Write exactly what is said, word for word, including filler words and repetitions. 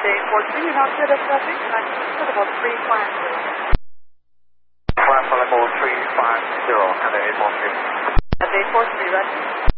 Day four three, you have good traffic, nine foot about three five zero. Flight level three five zero, and eight one three. Day four three, ready?